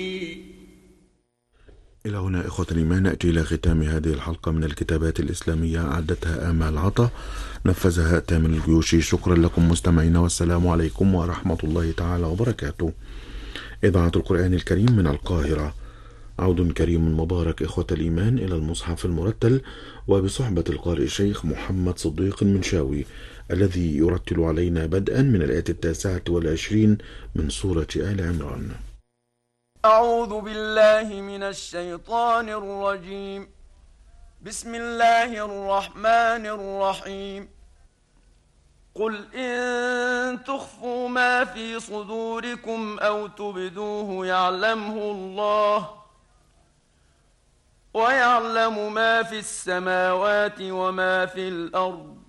إلى هنا إخوة الإيمان نأتي إلى ختام هذه الحلقة من الكتابات الإسلامية أعدتها آمال عطا، نفذها تامر الجيوشي. شكرا لكم مستمعينا، والسلام عليكم ورحمة الله تعالى وبركاته. إذاعة القرآن الكريم من القاهرة، عود كريم مبارك إخوة الإيمان إلى المصحف المرتل، وبصحبة القارئ الشيخ محمد صديق المنشاوي الذي يرتل علينا بدءا من الآية 29 من سورة آل عمران. أعوذ بالله من الشيطان الرجيم. بسم الله الرحمن الرحيم. قل إن تخفوا ما في صدوركم أو تبدوه يعلمه الله، ويعلم ما في السماوات وما في الأرض،